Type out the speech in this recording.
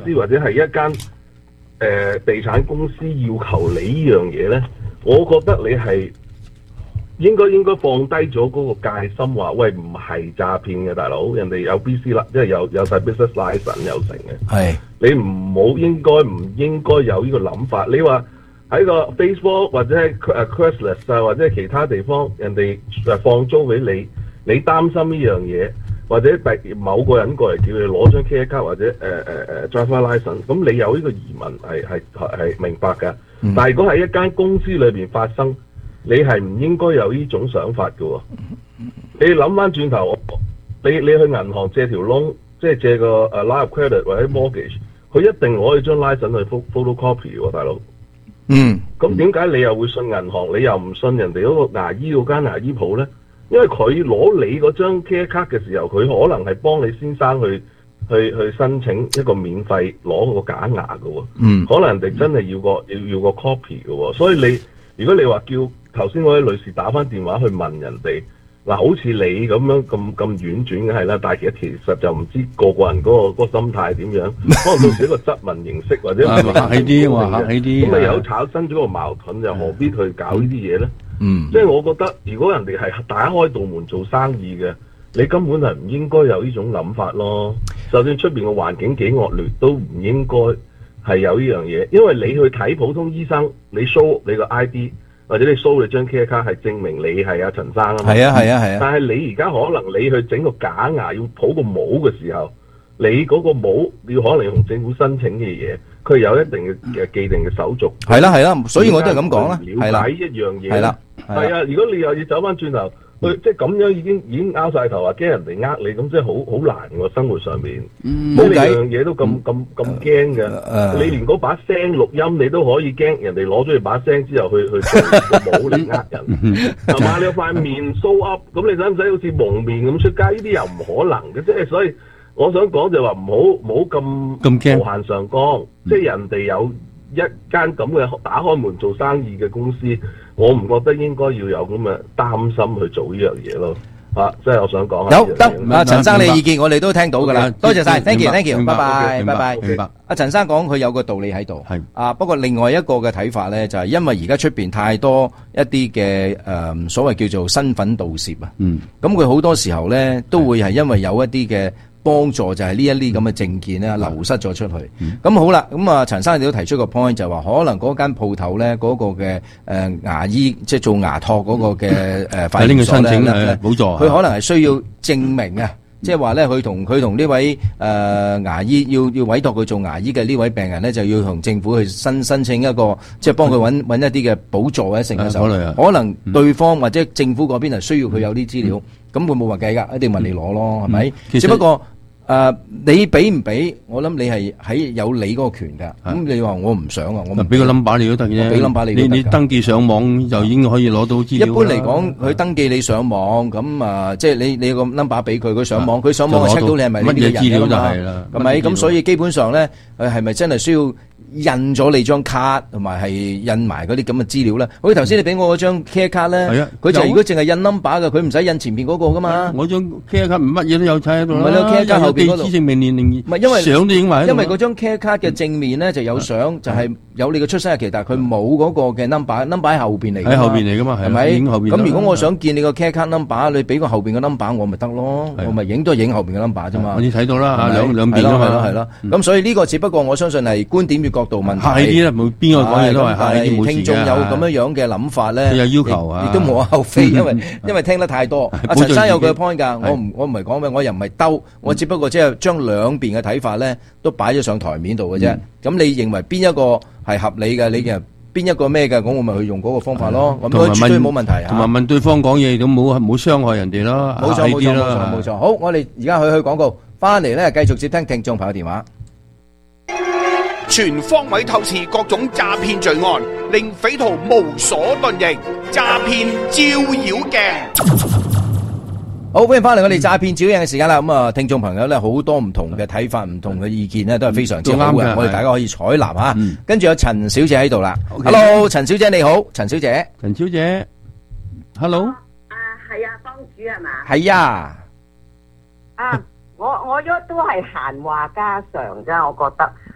司或者係一間地產公司要求你呢樣嘢咧，我覺得你係應該放低咗嗰個戒心，話喂唔係詐騙嘅大佬，人哋有 BC 啦，即係有晒 business license 有成嘅。 係你唔應該有呢個諗法。你話喺個 Facebook 或者係Craigslist 啊，或者係其他地方，人哋放租俾你，你擔心呢樣嘢，或者某個人過嚟叫你攞張 credit card 或者driver license， 咁你有呢個疑問係明白㗎。但係如果喺一間公司裏邊發生，你係唔應該有呢種想法嘅喎。你諗翻轉頭，你去銀行借條窿，即係借個line of credit 或者 mortgage， 佢一定攞你張 license 去 photocopy 喎，大佬。咁點解你又會信銀行，你又唔信人哋嗰個牙醫嗰間牙醫鋪咧？因為佢攞你嗰張 credit card 嘅時候，佢可能係幫你先生去申請一個免費攞個假牙嘅喎。可能人哋真係要個 copy 嘅喎。所以如果你話叫頭先嗰位女士打翻電話去問人哋，嗱，好似你咁樣咁婉轉嘅係啦，但係其實就唔知個人嗰個心態點樣，可能到時一個質問形式或者客氣啲，咁咪有產生咗個矛盾，又何必去搞呢啲嘢咧？即係我覺得，如果人哋係打開道門做生意嘅，你根本係唔應該有呢種諗法咯。就算出邊嘅環境幾惡劣，都唔應該係有呢樣嘢，因為你去睇普通醫生，你 show 你個 ID。或者你 show 你張 credit card 係證明你係阿陳生啊嘛，係啊。但係你而家可能你去整個假牙要補個帽嘅時候，你嗰個帽要可能要同政府申請嘅嘢，佢有一定嘅既定嘅手續。係啦， 所以我都係咁講啦。 了解一樣嘢。係啦。 如果你又要走翻轉頭，即係咁樣已經拗晒頭，話驚人哋呃你，咁即係好難喎，生活上面。冇計。樣嘢都咁驚嘅，你連嗰把聲錄音你都可以驚人哋攞咗你把聲之後去做個帽嚟呃人，係嘛？你有塊面 show up，咁你使唔使好似蒙面咁出街？呢啲又唔可能嘅，即係所以我想講就話唔好咁驚無限上綱，即係人哋有一間咁嘅打開門做生意嘅公司，我唔覺得應該要有咁嘅擔心去做呢樣嘢咯。即係我想講下。有得陳生你意見我哋都聽到㗎啦，多謝晒 ，thank you，拜拜，拜拜。明白。阿陳生講佢有個道理喺度，係不過另外一個嘅睇法咧，就係因為而家出邊太多一啲嘅所謂叫做身份盜竊啊，咁佢好多時候咧都會係因為有一啲嘅幫助，就係呢一啲咁嘅證件咧流失咗出去。咁好啦，咁啊陳生你都提出個 point 就係話，可能嗰間鋪頭咧嗰個嘅牙醫即係做牙托嗰個嘅法律所咧補助，佢可能係需要證明啊。即係話咧，佢同呢位牙醫要委託佢做牙醫嘅呢位病人咧，就要同政府去申請一個，即係幫佢揾一啲嘅補助或者成嘅時候，可能對方或者政府嗰邊係需要佢有啲資料，咁佢冇話計㗎，一定問你攞咯，係咪？只不過你俾唔俾？我諗你係喺有你嗰個權㗎。咁你話我唔想啊，我咪俾個 number 你都得嘅。 俾 number 你登記上網就已經可以攞到資料。 一般嚟講，佢登記你上網，咁即係你個 number 俾佢，佢上網 check 到你係咪呢啲資料就係啦，係咪？咁所以基本上咧，佢係咪真係需要印咗你張卡同埋係印埋嗰啲咁嘅資料咧？好似頭先你俾我嗰張 credit card 咧，佢就如果淨係印 number 嘅，佢唔使印前邊嗰個噶嘛。我張 credit card 乜嘢都有睇喺度啦。唔係啦，credit card 後邊嗰度證明年齡，唔係因為相都影埋。因為嗰張 credit card 嘅正面咧就有相，就係有你嘅出生日期，但係佢冇嗰個嘅 number 喺後邊嚟。喺後邊嚟噶嘛？係咪？影後邊。咁如果我想見你個 credit card number，你俾個後邊嘅 number 我咪得咯，我咪影都係影後邊嘅 number 啫嘛。我已經睇到啦，兩邊噶嘛。係咯。咁所以呢個只不過我相信係觀點與角度問題。客氣啲啦，冇邊個講嘢都係客氣啲，冇事嘅。聽眾有咁樣嘅諗法咧，有要求啊，亦都無可厚非，因為聽得太多。阿陳生有佢嘅 point 㗎，我唔係講咩，我又唔係兜，我只不過即係將兩邊嘅睇法咧都擺咗上台面度嘅啫。咁你認為邊一個係合理嘅？你嘅邊一個咩嘅？我咪去用嗰個方法咯。咁都絕對冇問題嚇。同埋問對方講嘢都冇傷害人哋咯。冇錯。好，我哋而家去廣告，翻嚟咧繼續接聽聽眾朋友電話。 全方位透視各種詐騙罪案，令匪徒無所遁形。詐騙照妖鏡。 好，歡迎翻嚟我哋詐騙照妖鏡嘅時間啦。咁啊，聽眾朋友咧好多唔同嘅睇法、唔同嘅意見咧，都係非常之好嘅。我哋大家可以採納吓。跟住有陳小姐喺度啦。Hello， 陳小姐你好，陳小姐。陳小姐 ，Hello。 係啊，幫主係嘛？ 係啊。 我都係閒話家常啫，我覺得。